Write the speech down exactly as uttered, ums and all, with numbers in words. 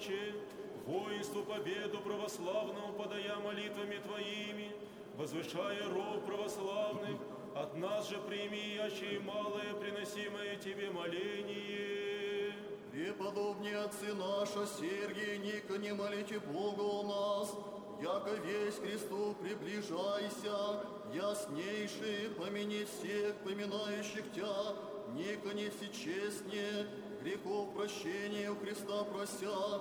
Отче, воинству победу православному подая молитвами Твоими, возвышая ров православных, от нас же прими, яще и малое приносимое Тебе моление. Преподобнее отцы наша Сергий, Ника, не молите Бога у нас, яко весь Христу приближайся, яснейший, помяни всех поминающих Тя, Ника не всечестнее, грехов прощения у Христа прося,